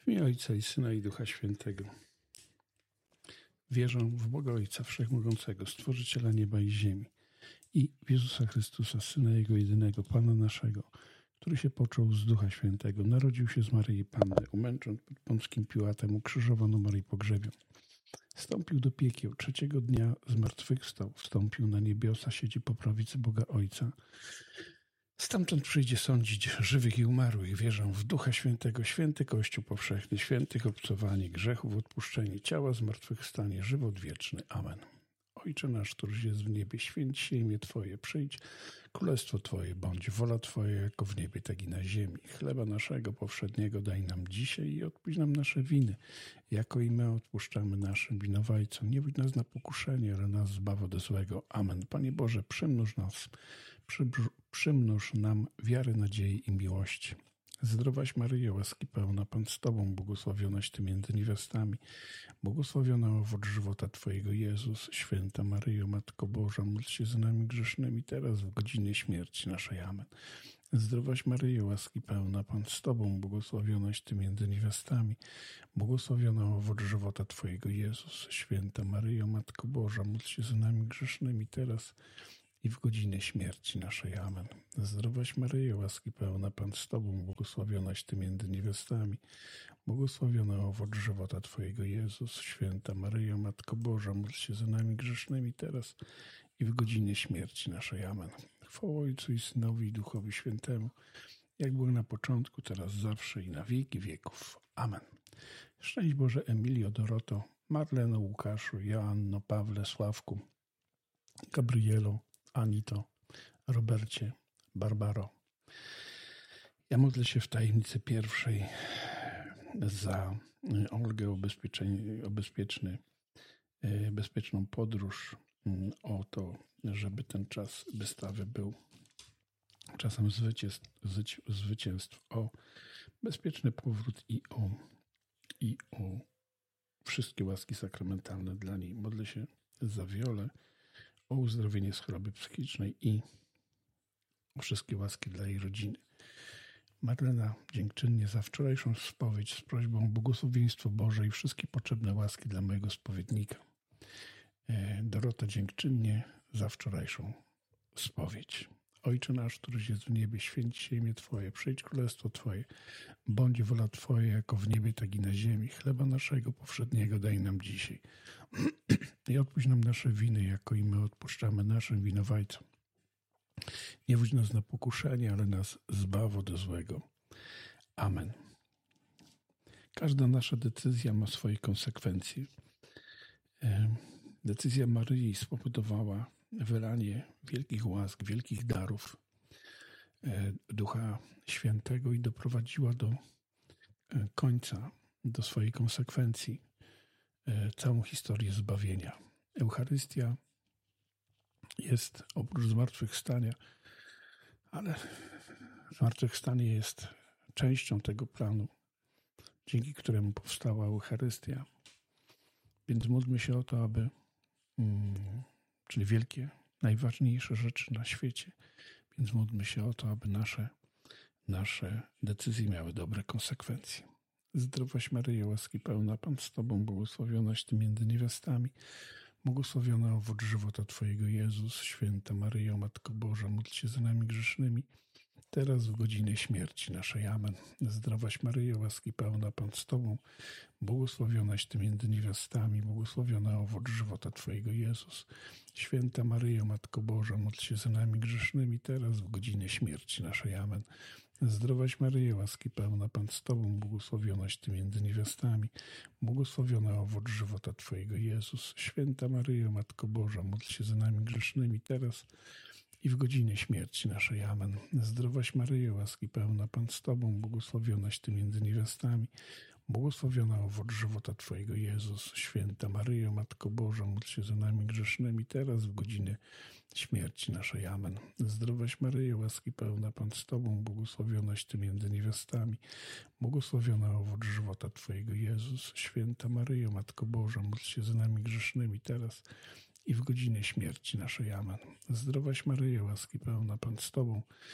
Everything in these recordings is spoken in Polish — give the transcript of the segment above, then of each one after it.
W imię Ojca i Syna i Ducha Świętego. Wierzę w Boga Ojca Wszechmogącego, Stworzyciela nieba i ziemi i w Jezusa Chrystusa, Syna Jego jedynego, Pana naszego, który się począł z Ducha Świętego, narodził się z Maryi Panny, umęczon pod Pąckim Piłatem, ukrzyżowano Maryi pogrzebion. Wstąpił do piekieł, trzeciego dnia zmartwychwstał, wstąpił na niebiosa, siedzi po prawicy Boga Ojca. Stamtąd przyjdzie sądzić żywych i umarłych. Wierzę w Ducha Świętego, święty Kościół powszechny, świętych obcowanie, grzechów odpuszczenie, ciała zmartwychwstanie, żywot wieczny. Amen. Ojcze nasz, któryś jest w niebie, święć się imię Twoje, przyjdź królestwo Twoje, bądź wola Twoja jako w niebie, tak i na ziemi. Chleba naszego powszedniego daj nam dzisiaj i odpuść nam nasze winy, jako i my odpuszczamy naszym winowajcom. Nie wódź nas na pokuszenie, ale nas zbaw od złego. Amen. Panie Boże, przymnóż nam wiary, nadziei i miłości. Zdrowaś Maryjo, łaski pełna, Pan z Tobą, błogosławionaś Ty między niewiastami, błogosławiona owoc żywota Twojego, Jezus. Święta Maryjo, Matko Boża, módl się za nami grzesznymi, teraz w godzinie śmierci naszej. Amen. Zdrowaś Maryjo, łaski pełna, Pan z Tobą, błogosławionaś Ty między niewiastami, błogosławiona owoc żywota Twojego, Jezus. Święta Maryjo, Matko Boża, módl się za nami grzesznymi, teraz i w godzinę śmierci naszej. Amen. Zdrowaś Maryjo, łaski pełna, Pan z Tobą, błogosławionaś Ty między niewiastami, błogosławiona owoc żywota Twojego, Jezus. Święta Maryjo, Matko Boża, módl się za nami grzesznymi, teraz i w godzinie śmierci naszej. Amen. Chwała Ojcu i Synowi i Duchowi Świętemu, jak było na początku, teraz, zawsze i na wieki wieków. Amen. Szczęść Boże Emilio, Doroto, Marleno, Łukaszu, Joanno, Pawle, Sławku, Gabrielo, Anito, Robercie, Barbaro. Ja modlę się w tajemnicy pierwszej za Olgę o bezpieczną podróż, o to, żeby ten czas wystawy był czasem zwycięstw, o bezpieczny powrót i o wszystkie łaski sakramentalne dla niej. Modlę się za Wiolę, o uzdrowienie z choroby psychicznej i o wszystkie łaski dla jej rodziny. Marlena dziękczynnie za wczorajszą spowiedź z prośbą o błogosławieństwo Boże i wszystkie potrzebne łaski dla mojego spowiednika. Dorota dziękczynnie za wczorajszą spowiedź. Ojcze nasz, któryś jest w niebie, święć się imię Twoje, przyjdź królestwo Twoje, bądź wola Twoja jako w niebie, tak i na ziemi. Chleba naszego powszedniego daj nam dzisiaj. I odpuść nam nasze winy, jako i my odpuszczamy naszym winowajcom. Nie wódź nas na pokuszenie, ale nas zbaw od złego. Amen. Każda nasza decyzja ma swoje konsekwencje. Decyzja Maryi spowodowała wylanie wielkich łask, wielkich darów Ducha Świętego i doprowadziła do końca, do swojej konsekwencji całą historię zbawienia. Eucharystia jest oprócz zmartwychwstania, ale zmartwychwstanie jest częścią tego planu, dzięki któremu powstała Eucharystia. Więc módlmy się o to, aby, czyli wielkie, najważniejsze rzeczy na świecie, więc módlmy się o to, aby nasze decyzje miały dobre konsekwencje. Zdrowaś Maryjo, łaski pełna, Pan z Tobą, błogosławionaś Ty między niewiastami, błogosławiona owoc żywota Twojego, Jezus. Święta Maryjo, Matko Boża, módl się za nami grzesznymi, teraz w godzinę śmierci naszej. Amen. Zdrowaś Maryjo, łaski pełna, Pan z Tobą, błogosławionaś Ty między niewiastami, błogosławiona owoc żywota Twojego, Jezus. Święta Maryjo, Matko Boża, módl się za nami grzesznymi, teraz w godzinę śmierci naszej. Amen. Zdrowaś Maryjo, łaski pełna, Pan z Tobą, błogosławionaś Ty między niewiastami, błogosławiona owoc żywota Twojego, Jezus. Święta Maryjo, Matko Boża, módl się za nami grzesznymi, teraz i w godzinie śmierci naszej. Amen. Zdrowaś Maryjo, łaski pełna, Pan z Tobą, błogosławionaś Ty między niewiastami, błogosławiona owoc żywota Twojego, Jezus. Święta Maryjo, Matko Boża, módl się za nami grzesznymi, teraz w godzinę śmierci naszej. Amen. Zdrowaś Maryjo, łaski pełna, Pan z Tobą, błogosławionaś Ty między niewiastami, błogosławiona owoc żywota Twojego, Jezus. Święta Maryjo, Matko Boża, módl się za nami grzesznymi, teraz i w godzinę śmierci naszej. Amen. Zdrowaś Maryjo, łaski pełna, Pan z Tobą,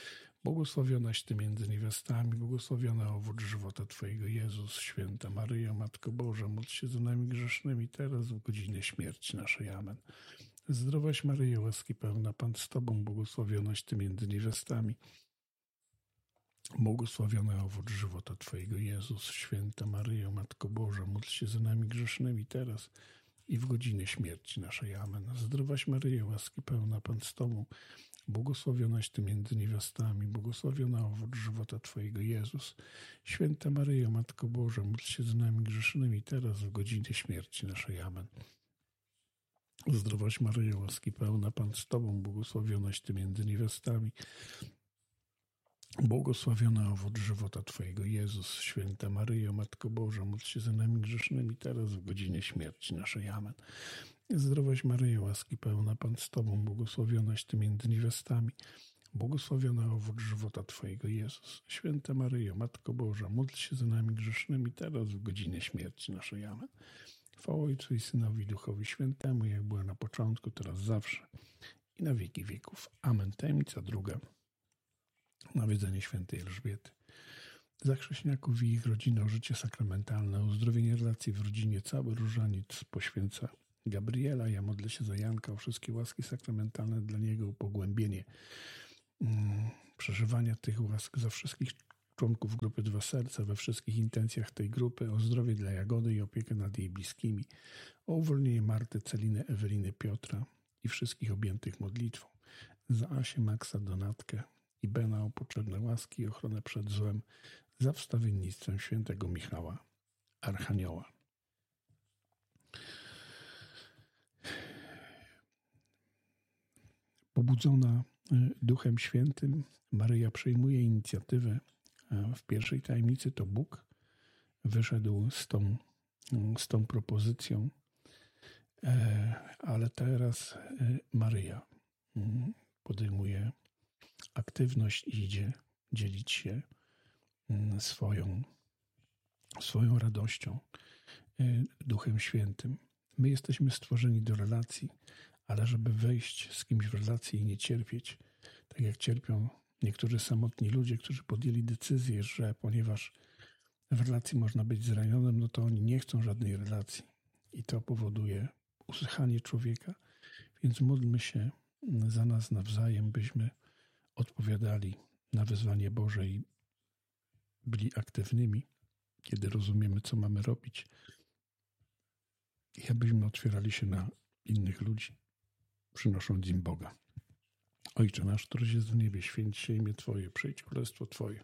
Błogosławionaś Ty między niewiastami, błogosławiony owoc żywota Twojego, Jezus. Święta Maryjo, Matko Boża, módl się za nami grzesznymi, teraz w godzinę śmierci naszej. Amen. Zdrowaś Maryjo, łaski pełna, Pan z Tobą, błogosławionaś Ty między niewiastami, błogosławiony owoc żywota Twojego, Jezus. Święta Maryjo, Matko Boża, módl się za nami grzesznymi, teraz i w godzinę śmierci naszej. Amen. Zdrowaś Maryjo, łaski pełna, Pan z Tobą, błogosławionaś Ty między niewiastami, błogosławiona owoc żywota Twojego, Jezus. Święta Maryjo, Matko Boża, módl się za nami grzesznymi, teraz w godzinę śmierci naszej. Amen. Zdrowaś Maryjo, łaski pełna, Pan z Tobą, błogosławionaś Ty między niewiastami, błogosławiona owoc żywota Twojego, Jezus. Święta Maryjo, Matko Boża, módl się za nami grzesznymi, teraz w godzinie śmierci naszej. Amen. Zdrowaś Maryjo, łaski pełna, Pan z Tobą, błogosławionaś Ty między niewiastami, błogosławiona owoc żywota Twojego, Jezus. Święta Maryjo, Matko Boża, módl się za nami grzesznymi, teraz w godzinie śmierci naszej. Amen. Chwała Ojcu i Synowi, i Duchowi Świętemu, jak była na początku, teraz zawsze i na wieki wieków. Amen. Tajemnica druga. Nawiedzenie świętej Elżbiety. Za chrześcijaków i ich rodzinę o życie sakramentalne, o uzdrowienie relacji w rodzinie, cały różaniec poświęca Gabriela. Ja modlę się za Janka, o wszystkie łaski sakramentalne dla niego, o pogłębienie przeżywania tych łask, za wszystkich członków grupy Dwa Serca, we wszystkich intencjach tej grupy, o zdrowie dla Jagody i opiekę nad jej bliskimi, o uwolnienie Marty, Celiny, Eweliny, Piotra i wszystkich objętych modlitwą, za Asię, Maxa, Donatkę i Bena, o potrzebne łaski i ochronę przed złem, za wstawiennictwem świętego Michała, Archanioła. Pobudzona Duchem Świętym, Maryja przejmuje inicjatywę. W pierwszej tajemnicy to Bóg wyszedł z tą propozycją, ale teraz Maryja podejmuje aktywność i idzie dzielić się swoją radością Duchem Świętym. My jesteśmy stworzeni do relacji, ale żeby wejść z kimś w relację i nie cierpieć, tak jak cierpią niektórzy samotni ludzie, którzy podjęli decyzję, że ponieważ w relacji można być zranionym, no to oni nie chcą żadnej relacji. I to powoduje usychanie człowieka. Więc módlmy się za nas nawzajem, byśmy odpowiadali na wezwanie Boże i byli aktywnymi, kiedy rozumiemy, co mamy robić. I abyśmy otwierali się na innych ludzi, przynosząc im Boga. Ojcze nasz, któryś jest w niebie, święć się imię Twoje, przyjdź królestwo Twoje.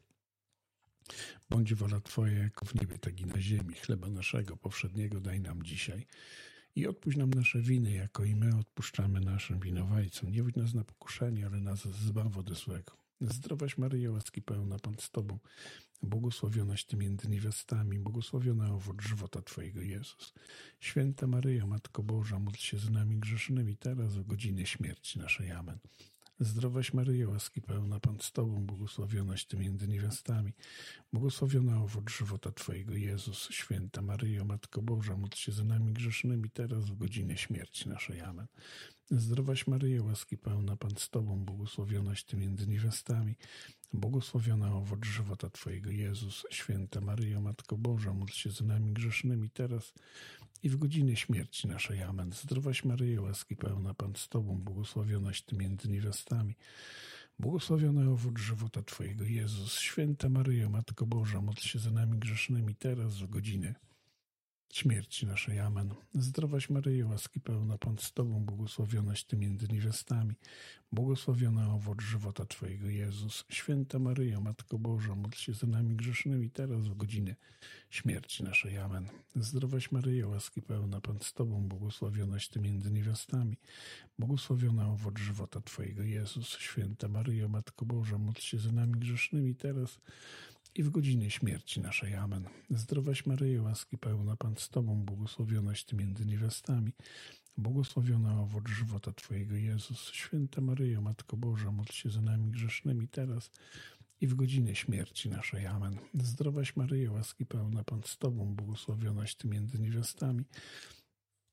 Bądź wola Twoja, jako w niebie, tak i na ziemi. Chleba naszego powszedniego daj nam dzisiaj. I odpuść nam nasze winy, jako i my odpuszczamy naszym winowajcom. Nie wódź nas na pokuszenie, ale nas zbaw od złego. Zdrowaś Maryjo, łaski pełna, Pan z Tobą, błogosławionaś Ty między niewiastami, błogosławiona owoc żywota Twojego, Jezus. Święta Maryjo, Matko Boża, módl się z nami grzesznymi, teraz w godzinie śmierci naszej. Amen. Zdrowaś Maryjo, łaski pełna, Pan z Tobą, błogosławionaś Ty między niewiastami, błogosławiona owoc żywota Twojego, Jezus. Święta Maryjo, Matko Boża, módl się za nami grzesznymi, teraz w godzinę śmierci naszej. Amen. Zdrowaś Maryjo, łaski pełna, Pan z Tobą, błogosławionaś Ty między niewiastami, błogosławiona owoc żywota Twojego, Jezus. Święta Maryjo, Matko Boża, módl się za nami grzesznymi, teraz i w godzinę śmierci naszej. Amen. Zdrowaś Maryjo, łaski pełna, Pan z Tobą, błogosławionaś Ty między niewiastami, błogosławiony owoc żywota Twojego, Jezus. Święta Maryjo, Matko Boża, módl się za nami grzesznymi, teraz w godzinę śmierci naszej. Amen. Zdrowaś Maryjo, łaski pełna, Pan z Tobą, błogosławionaś Ty między niewiastami, błogosławiona owoc żywota Twojego, Jezus. Święta Maryjo, Matko Boża, módl się za nami grzesznymi, teraz w godzinę śmierci naszej. Amen. Zdrowaś Maryjo, łaski pełna, Pan z Tobą, błogosławionaś Ty między niewiastami, błogosławiona owoc żywota Twojego, Jezus. Święta Maryjo, Matko Boża, módl się za nami grzesznymi, teraz i w godzinie śmierci naszej. Amen. Zdrowaś Maryjo, łaski pełna, Pan z Tobą, błogosławionaś Ty między niewiastami, błogosławiona owoc żywota Twojego, Jezus. Święta Maryjo, Matko Boża, módl się za nami grzesznymi, teraz i w godzinę śmierci naszej. Amen. Zdrowaś Maryjo, łaski pełna, Pan z Tobą, błogosławionaś Ty między niewiastami,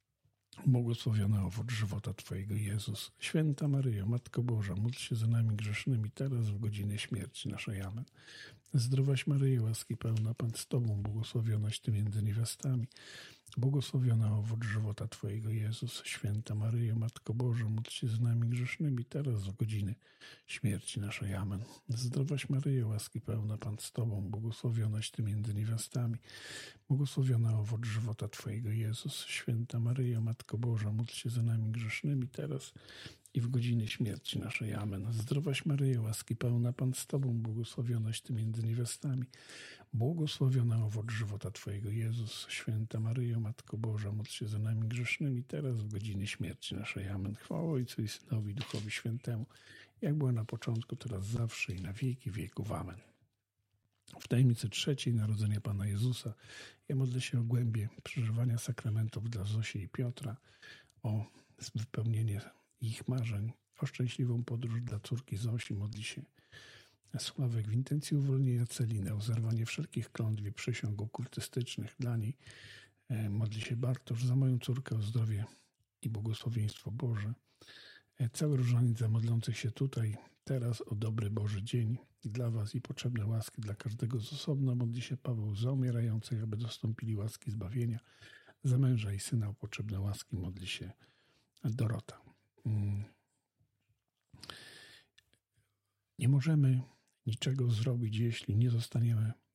Błogosławiony owoc żywota Twojego, Jezus. Święta Maryjo, Matko Boża, módl się za nami grzesznymi, teraz w godzinę śmierci naszej. Amen. Zdrowaś Maryjo, łaski pełna, Pan z Tobą, błogosławionaś Ty między niewiastami. Błogosławiona owoc żywota Twojego, Jezus. Święta Maryjo, Matko Boża, módl się za nami grzesznymi, teraz w godzinę śmierci naszej. Amen. Zdrowaś Maryjo, łaski pełna, Pan z Tobą, błogosławionaś Ty między niewiastami. Błogosławiona owoc żywota Twojego, Jezus. Święta Maryjo, Matko Boża, módl się za nami grzesznymi, teraz i w godzinę śmierci naszej. Amen. Zdrowaś Maryjo, łaski pełna, Pan z Tobą, błogosławionaś Ty między niewiastami. Błogosławiona owoc żywota Twojego, Jezus. Święta Maryjo, Matko Boża, módl się za nami grzesznymi, teraz w godzinę śmierci naszej. Amen. Chwała Ojcu i Synowi, Duchowi Świętemu, jak była na początku, teraz zawsze i na wieki wieków. Amen. W tajemnicy trzeciej, narodzenia Pana Jezusa, ja modlę się o głębie przeżywania sakramentów dla Zosi i Piotra, o wypełnienie ich marzeń, o szczęśliwą podróż dla córki Zosi. Modli się Sławek w intencji uwolnienia Celiny, o zerwanie wszelkich klątw i przysiąg okultystycznych dla niej. Modli się Bartosz za moją córkę o zdrowie i błogosławieństwo Boże. Cały różaniec za modlących się tutaj, teraz o dobry Boży dzień dla Was i potrzebne łaski dla każdego z osobna. Modli się Paweł za umierających, aby dostąpili łaski zbawienia. Za męża i syna o potrzebne łaski modli się Dorota. Nie możemy niczego zrobić, jeśli nie zostaniemy